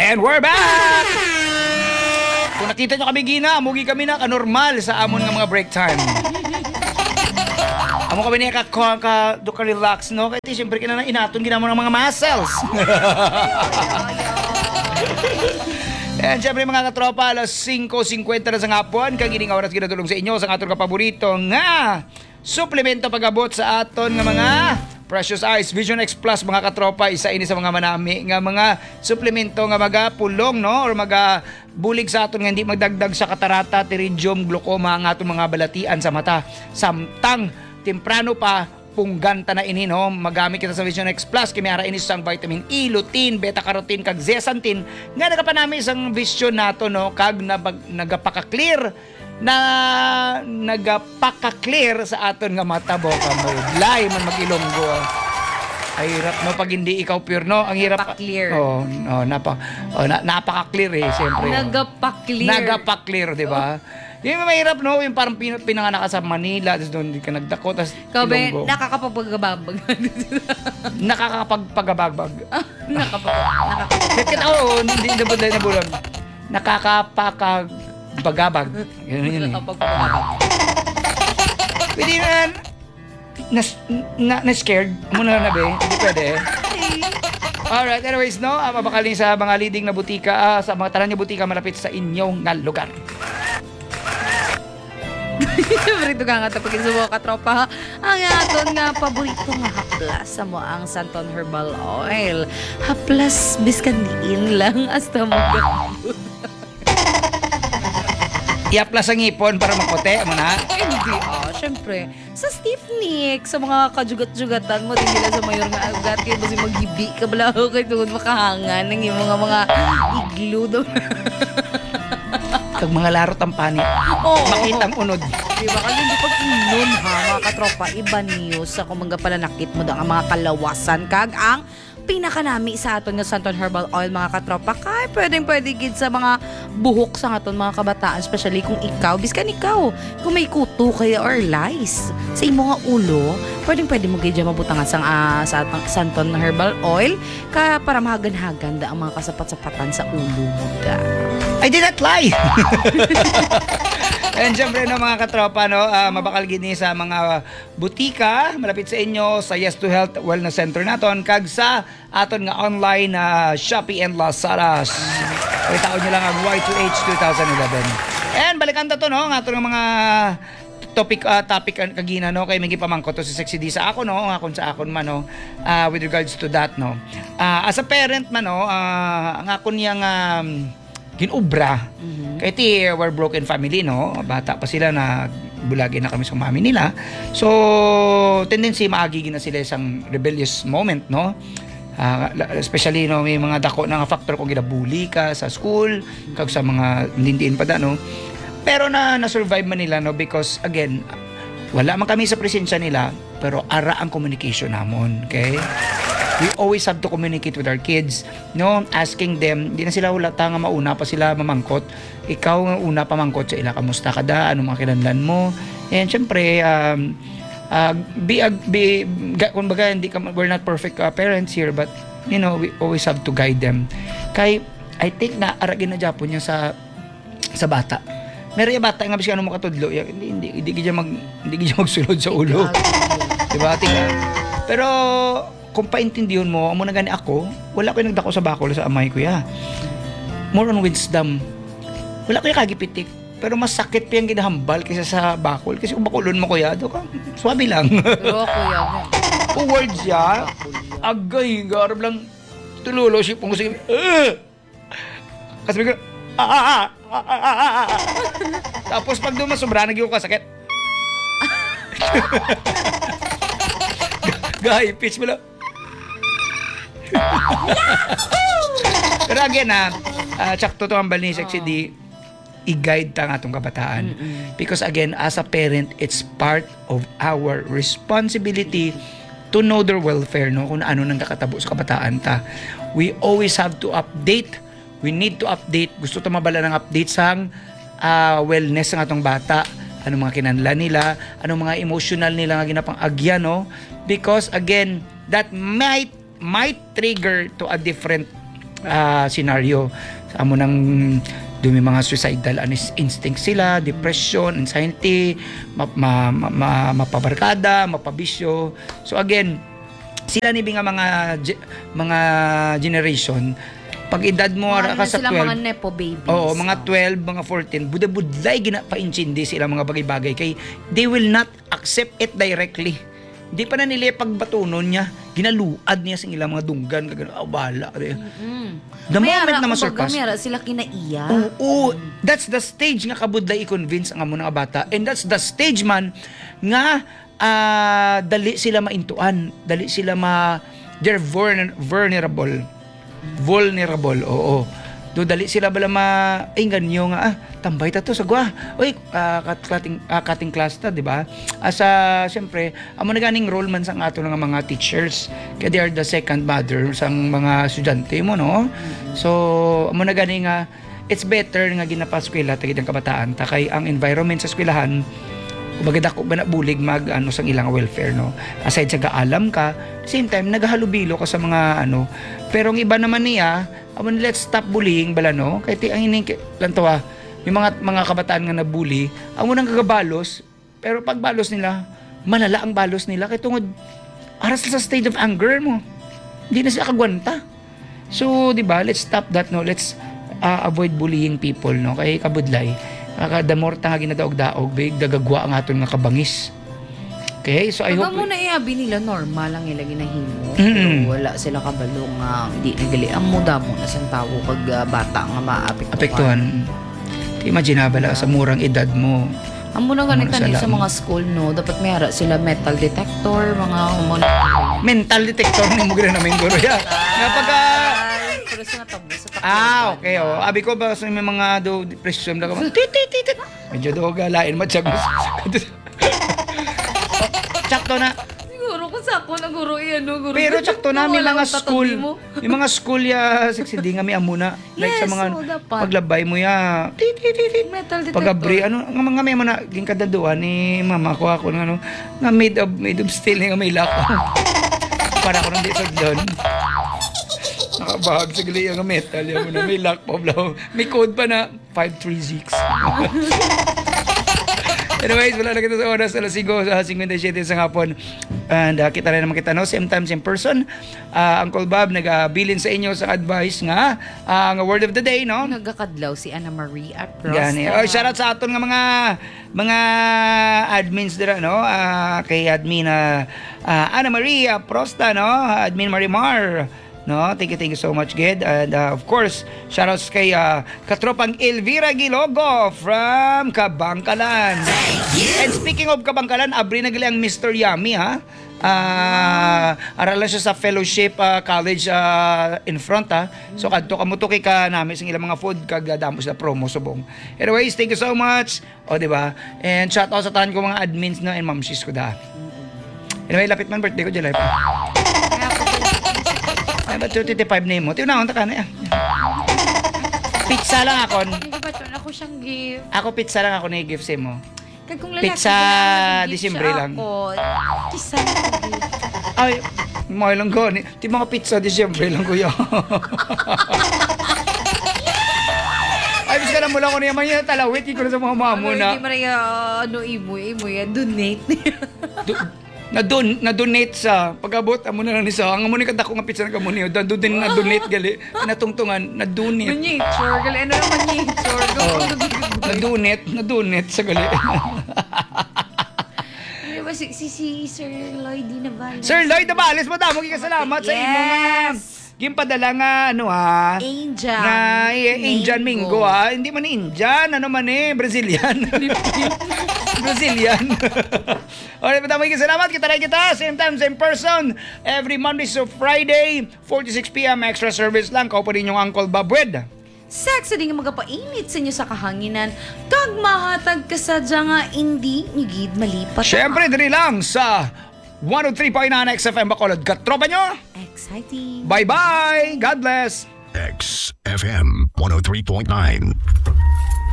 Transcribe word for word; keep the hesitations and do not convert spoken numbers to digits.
And we're back! Kung nakita nyo kami gina, mugi kami na kanormal sa amon nga mga break time. Amo kami niya ka, ka, do ka relax, no? Kaya siyempre kinana inaton ginamo ng mga muscles. And siyempre mga katropa, alas singko singkwenta na sa ngapon, kagining oras ginadulong sa inyo sa aton kapaborito nga suplemento pag-abot sa aton nga mga Precious Eyes Vision X Plus mga katropa, isa ini sa mga manami nga mga suplemento nga magapulong no or maga bulig sa aton nga hindi magdagdag sa katarata, pterygium, glaucoma ang aton mga balatian sa mata. Samtang temprano pa pungganta na ini no, magamit kita sa Vision X Plus kay ara ini sang vitamin E, lutein, beta carotene kag zeaxanthin nga nagapanami sang vision nato no kag nagapaka-clear na nagapaka-clear sa aton nga mata boka mo. Lay man mag-ilonggo. Ay hirap no pag hindi ikaw pure no. Ang hirap pa-clear. Oh, oh napa oh, na, napaka-clear eh siyempre. Nagapa-clear. Nagapa-clear, di ba? Oh. Yung mahirap no, yung parang pin- pinanganak ka sa Manila, tapos doon ka nagdako, tapos Ilonggo. Nakakapagpagababag. Nakakapagpagabagbag. Ah, nakapag nakakapag. Oo, hindi na ba na bulan. Nakakapakag bagabag. Yun yun eh. Pwede na, na, na, na scared. Muna na be. Hindi pwede eh. Alright, anyways, no? Uh, mabakaling sa mga leading na butika, uh, sa mga tanan niya butika malapit sa inyong nga lugar. Paborito ka nga tapos sa mga katropa ha? Ang aton nga paborito nga haplas sa mo ang Santon Herbal Oil. Haplas biskan diin lang hasta mo gamot. I-aplas ang ipon para maputi mo na. Ay, hindi ah, syempre. Sa stiff neck, sa mga kajugat-jugatan mo, din nila sa mayor nga agat, kayo basi maghibi ka bala ako kay tungod makahangan ng yung mga mga iglo daw. Kag mga larot ang pani. Oo. Makitang unod. Diba? Kasi hindi pag inon ha, mga katropa, iba news sa kung mga palanakit mo daw ang mga kalawasan kag ang pinakanami sa aton nga Santon Herbal Oil mga katropa kay pwedeng pwede gid sa mga buhok sa aton mga kabataan, especially kung ikaw biskan ikaw kung may kuto kaya or lice sa imo nga ulo, pwedeng pwede mo gid mabutangan sang uh, sa atong Santon Herbal Oil kaya para mahagan-hagan da ang mga kasapat-sapatan sa ulo mo da. I did not lie. And syempre no mga katropa no, uh, mabakal gini sa mga butika malapit sa inyo sa Yes to Health Wellness Center naton kag sa aton nga online na uh, Shopee and Lazada. Pagtaon niyo lang ang Y two H twenty eleven. And balikan ta to no, nga aton nga mga topic uh, topic kagina no kay may gipamangko to si Sexy D sa ako no, akon sa akon man no, uh, with regards to that no. Uh, as a parent man no, uh, ang akon yang um, ginubra. Mm-hmm. Kaya ti, we're broken family, no? Bata pa sila na bulagi na kami sa mami nila. So, tendency maagi na sila isang rebellious moment, no? Uh, especially, no, may mga dako na factor kung ginabuli ka sa school, kag sa mga lindiin pa da, no? Pero na, na-survive man nila, no? Because, again, wala man kami sa presensya nila, pero ara ang communication namon, okay? We always have to communicate with our kids, no? Asking them, di na sila wala nga mauna pa sila mamangkot. Ikaw nga una pa mangkot sa ila, kamusta ka da? Anong mga kinahanglan mo? And syempre, um, uh, be, uh, be, kung baga, hindi ka, we're not perfect uh, parents here, but, you know, we always have to guide them. Kay, I think na aragin na Japon niya sa, sa bata. Meron yung bata nga bisya ano mo katudlo, hindi, hindi, hindi, hindi, mag, hindi magsunod sa ulo. Diba? Tingnan. Pero, kung paintindihan mo, amo na gani ako, wala ko nagdako sa bakol sa amay ko ya. More on wisdom. Wala ko yung kagipitik. Pero mas sakit pa yung ginahambal kaysa sa bakol. Kasi kung bakulon mo kuya, do ka, swabe lang. Pero kuya. Kung words ya, agay, garab lang, tululo siya pong sige, uh! Kasi bigla, ah, ah, ah, ah, ah, ah, ah. Tapos pag doon masobra, nagyo ka sakit. Gay, pitch mo lang. Pero again ha, uh, tsak to ang bali ni Sexy D, i-guide ta nga itong kabataan. Mm-mm. Because again, as a parent, it's part of our responsibility to know their welfare, no? Kung ano nang nakatabo sa kabataan ta. We always have to update. We need to update. Gusto ta mabala ng update sang uh, wellness ng atong bata. Anong mga kinanla nila, anong mga emotional nila nga ginapang-agya, no? Because again, that might might trigger to a different ah, scenario. Amo nang dumi mga suicidal anis- instinct sila, depression, anxiety, ma, ma, ma, ma- mapabarkada, mapabisyo. So again, sila ni nga mga ge- mga generation pag edad mo ara ka sa sila twelve. mga nepo babies. Oo, mga twelve, mga fourteen, budabudlay ginapainchindi sila mga bagay-bagay kay they will not accept it directly. Di pa na nila pagbatunon niya, ginaluad niya sa ilang mga dunggan, kagano, ah, bala. Mm. The May moment ara, na kumbaga, masurpass. may ara sila kinaiya. Oo, that's the stage nga kabudlay i-convince ang amo nga bata. And that's the stage man nga ah, dali sila maintuan, dali sila ma they're vulner- vulnerable. Vulnerable, oo. Do dali sila bala ma ay ganyo nga ah tambay ta to sa gwa. Oy, uh, kat, kating uh, kating class ta, di ba? Asa syempre, amo na ganing role man sang ato nga mga teachers. Kaya they are the second mother sang mga estudyante mo, no? So, amo na gani nga it's better nga ginapaskwela tagid ang kabataan ta kay ang environment sa eskwelahan kumbaga dako ba na bulig mag ano sang ilang welfare, no, aside sa gaalam ka same time nagahalubilo ka sa mga ano, pero ang iba naman niya amon let's stop bullying bala, no, kay ti ang ining lang to ah yung mga mga kabataan nga nabully amo nang kagabalos pero pag balos nila malala ang balos nila kay tungod aras sa stage of anger mo hindi na sila kagwanta. So di ba, let's stop that, no, let's uh, avoid bullying people, no, kay kabudlay kada more ta nga ginadaog-daog big dagagwa ang aton nga kabangis. Okay, so I Pag hope mo na iabi nila normal lang ila ginahimo. Mm-mm. Pero wala sila kabalo nga di nagali ang muda mo na sang tawo kag ah, bata nga maapektuhan. apektuhan. Imagine bala sa murang edad mo. Ang muna ganing Mga kanil sa salam. mga school, no, dapat may ara sila metal detector, mga humon. Mental detector ni mo gina namin guro ya. Nga pagka Pero sa tabo sa takbo. ah, okay oh. Abi ko ba sa may mga do depression da ka. Tit tit tit. Medyo do galain matsyagos. Sakto na. Siguro kung sa ako na guro iyan, no, guro. Pero sakto na may Wala mga akong school. tatabi mo. May mga school ya sexy di nga may amuna. Like sa Yes, mga oo, dapat. paglabay mo ya. Tit tit tit. Metal detector. Pag-abri, ano, nga mga may mana, ging kadaduan ni mama ko ako ng ano, nga made of, made of steel nga may lock. Para ko nang di sa doon. Nakabahag sa gali nga metal, yung na may lock pa, blah. May code pa na five three six. Anyways, wala na kita sa oras, alas five sa fifty-seven sa hapon. And uh, kita rin naman kita, no? Same time, same person. Uh, Uncle Bob, nag-bilin sa inyo sa advice nga, uh, nga word of the day, no? Nagakadlaw si Ana Maria Prosta. Gani. Oh, shoutout sa aton nga mga mga admins dira, no? Ah, kay admin na Ana Maria Prosta, no? Admin Marimar. No, thank you, thank you so much, Ged. And uh, of course, shoutouts kay uh, katropang Elvira Gilogo from Kabangkalan. And speaking of Kabangkalan, abri na gali ang Mister Yummy, ha? Uh, aralan siya sa fellowship uh, college uh, in front, ha? So kadto kamuto kay ka namin sa ilang mga food kag damo sa promo subong. Anyways, thank you so much. O, di ba? And shoutout sa tanan ko mga admins na and mamsis ko da. Anyway, lapit man birthday ko July pa. Ay, ba't twenty-five na mo? Tiyo na, unta ka na yan. Pizza lang ako. Nagbaton ako siyang gift. Ako pizza lang ako na i-gift sa mo. Kag kung lalaki Pizza, ba, nag-gift Disyembre siya lang. Ako. Pizza lang ako gift. Ay, mga lang ko. Di mga pizza, Disyembre lang kuya. Ay, bis ka na mula ko niya. Manya talawit. Hindi ko na sa mga mama mo Ano, na. hindi man na ano, imo, imo yan, donate. Do- na don na donate sa pag-abot amo na lang ni sa ang amo ni kadako nga pizza na kamo niyo dan din na donate gali natungtungan na donate Miniature, gali ano naman miniature. oh, na donate na donate sa gali. Ano ba si, si, si Sir Lloyd Navales? Sir Lloyd Navales, madamo kay salamat sa imo nga gimpadala nga ano ha Indian. na eh, Indian Mingo ha, hindi man Indian, ano man eh, Brazilian. Brazilian. Alright, madami kay salamat. Kita rin kita, same time, same person. Every Monday to Friday, four to six p.m. extra service lang. Kaupo rin yung Uncle Bob Wed. Sexy din nga magapainit sa inyo sa kahanginan. Kag mahatag ka sa nga hindi nigid malipat. Siyempre, diri lang sa one oh three point nine X F M Bacolod. Katropa nyo, Exciting. bye-bye. God bless. X F M one oh three point nine.